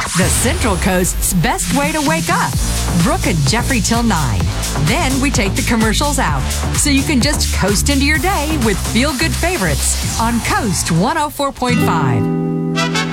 The Central Coast's best way to wake up. Brooke and Jeffrey till 9. Then we take the commercials out, so you can just coast into your day with feel-good favorites on Coast 104.5.